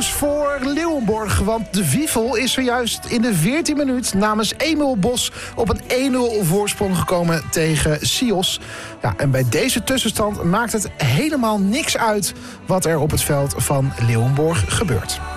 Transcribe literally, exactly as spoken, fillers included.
nieuws voor Leeuwenborg. Want de Wievel is zojuist in de veertiende minuut namens Emil Bos op een één nul voorsprong gekomen tegen Sios. Ja, en bij deze tussenstand maakt het helemaal niks uit wat er op het veld van Leeuwenborg gebeurt.